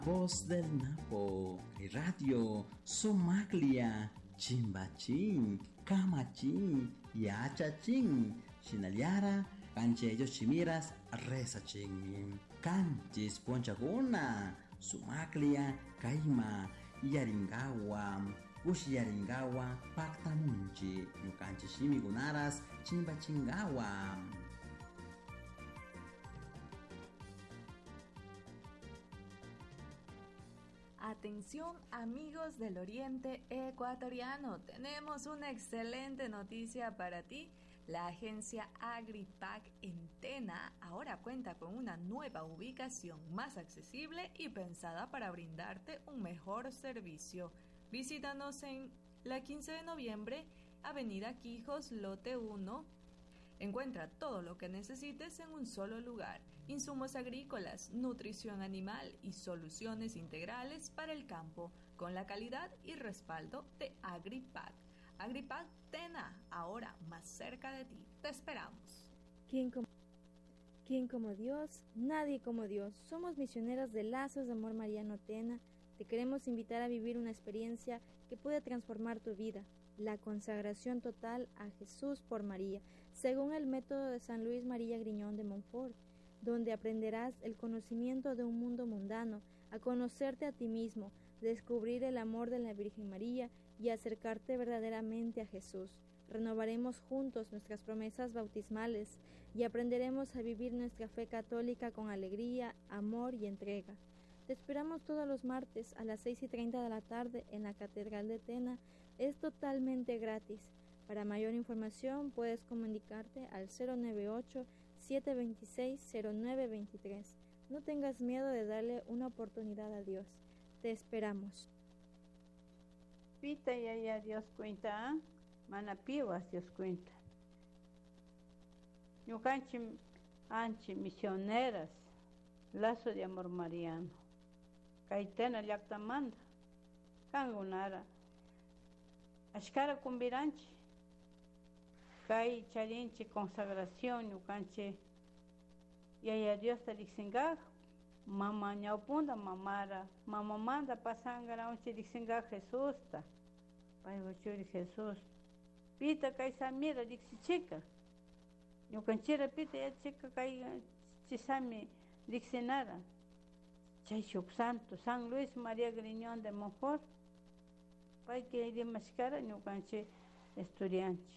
Voz del Napo, Radio Somaglia, Chimbachín, Camachín, Yachachín, Shinaliara, Canche Yoshimiras, Rezachín, Canchis Ponchaguna, Somaglia, Caima, Yaringawa, Ushiyaringawa, Pactamunchi, Yucanchi Shimigunaras, Chimbachingawa. Atención amigos del Oriente Ecuatoriano, tenemos una excelente noticia para ti. La agencia Agripac en Tena ahora cuenta con una nueva ubicación más accesible y pensada para brindarte un mejor servicio. Visítanos en la 15 de noviembre, Avenida Quijos, Lote 1. Encuentra todo lo que necesites en un solo lugar: insumos agrícolas, nutrición animal y soluciones integrales para el campo, con la calidad y respaldo de Agripac. Agripac Tena, ahora más cerca de ti. Te esperamos. ¿Quién como Dios? Nadie como Dios. Somos misioneros de Lazos de Amor Mariano Tena. Te queremos invitar a vivir una experiencia que puede transformar tu vida. La consagración total a Jesús por María, según el método de San Luis María Griñón de Montfort, donde aprenderás el conocimiento de un mundo mundano, a conocerte a ti mismo, descubrir el amor de la Virgen María y acercarte verdaderamente a Jesús. Renovaremos juntos nuestras promesas bautismales y aprenderemos a vivir nuestra fe católica con alegría, amor y entrega. Te esperamos todos los martes a las 6:30 de la tarde en la Catedral de Tena. Es totalmente gratis. Para mayor información puedes comunicarte al 098-726-0923. No tengas miedo de darle una oportunidad a Dios. Te esperamos. Pita ya Dios cuenta, manapiwas Dios cuenta. Ñukanchi anchi misioneras, Lazo de Amor Mariano. Kaitena llaqtamanta, kangunara. Ashkara kumbiranchi. Kay charinchi consagración ñukanchi yaya Dios tariksinga. Mama ñaupunda mamara, mama manda pasangara unchi diksinga Jesús ta. Paygochuri Jesús. Pita kay samira diksichika. Ñukanchira pita ya chika kay chisami diksinara. Chay santo San Luis María Griñón de Montfort. Pay que de mascara ñukanchi estudianchi.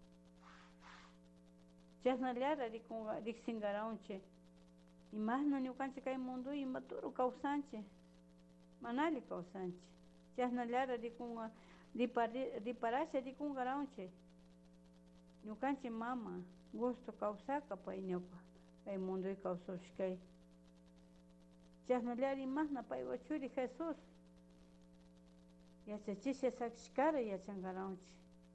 Chasnalara diksingara unchi. Imagno ñukanchi kay mundo imaturo causanchi. Manali causanchi. Chasnalara diparasha dikungara unchi. Ñukanchi mama gusto causaka pay ñuka. Kay mundo y causoshkay. Chasnalara imagna pay wachuri Jesús. Yachachisha sakshkara yachangara unchi.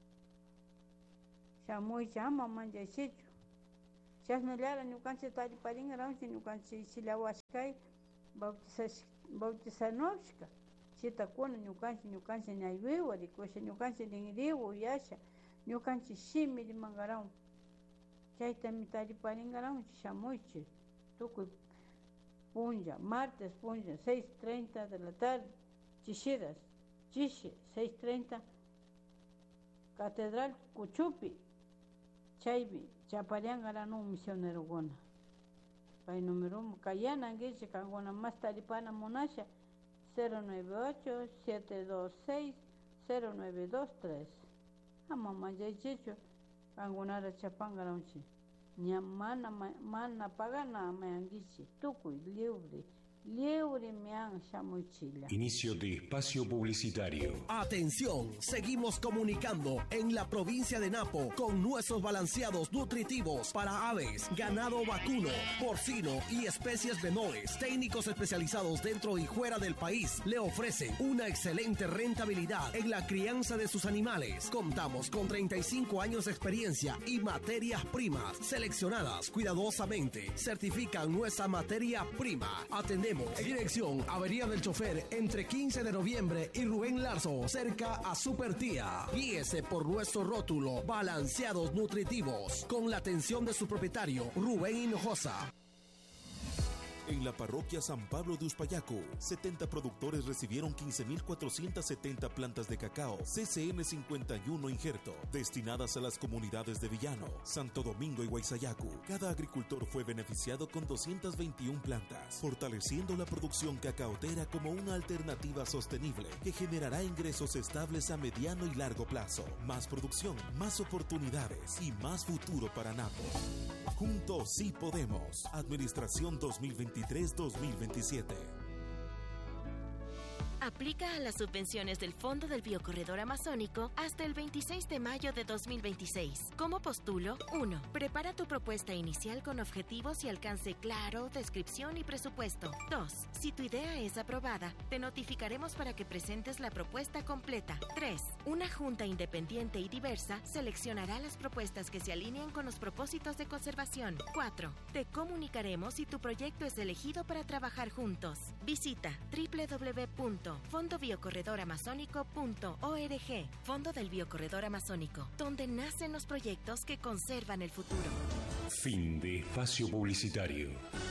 Shamuy chama manjachichu. Chasnalara ñukanchi tariparingara unchi ñukanchi chilawashkay bautizanovshka. Chitakuna ñukanchi ñaywiwa rikusha ñukanchi rinriwa uyasha ñukanchi shimi rimangaraun. Chaytami tariparingara unchi shamuychi. Tukuy punlla, martes punlla, 6:30 de la tarde, Chishiras, Chishi, 6:30, Catedral Cuchupi, Chaybi, Chapariangara no misionero gona. Pay número 1, Cayana, Anguiche, Cangona, más taripana monasha, 098-726-0923. Mamá ya chicho, Cangonara Chapangara unchi. Mana pagana me anguichi, tucuy, libre me han chamuchila. Inicio de espacio publicitario. Atención, seguimos comunicando en la provincia de Napo con nuestros balanceados nutritivos para aves, ganado vacuno, porcino y especies menores. Técnicos especializados dentro y fuera del país le ofrecen una excelente rentabilidad en la crianza de sus animales. Contamos con 35 años de experiencia y materias primas seleccionadas cuidadosamente. Certifican nuestra materia prima. Atendemos en dirección Avería del Chofer entre 15 de noviembre y Rubén Larzo, cerca a Supertía. Guíese por nuestro rótulo Balanceados Nutritivos con la atención de su propietario Rubén Hinojosa. En la parroquia San Pablo de Uspayacu, 70 productores recibieron 15.470 plantas de cacao CCN 51 injerto, destinadas a las comunidades de Villano, Santo Domingo y Huaysayacu. Cada agricultor fue beneficiado con 221 plantas, fortaleciendo la producción cacaotera como una alternativa sostenible que generará ingresos estables a mediano y largo plazo. Más producción, más oportunidades y más futuro para Napo. Juntos sí podemos. Administración 2023-2027. Aplica a las subvenciones del Fondo del Biocorredor Amazónico hasta el 26 de mayo de 2026. ¿Cómo postulo? 1. Prepara tu propuesta inicial con objetivos y alcance claro, descripción y presupuesto. 2. Si tu idea es aprobada, te notificaremos para que presentes la propuesta completa. 3. Una junta independiente y diversa seleccionará las propuestas que se alineen con los propósitos de conservación. 4. Te comunicaremos si tu proyecto es elegido para trabajar juntos. Visita www.fondobiocorredoramazónico.org. Fondo del Biocorredor Amazónico, donde nacen los proyectos que conservan el futuro. Fin de espacio publicitario.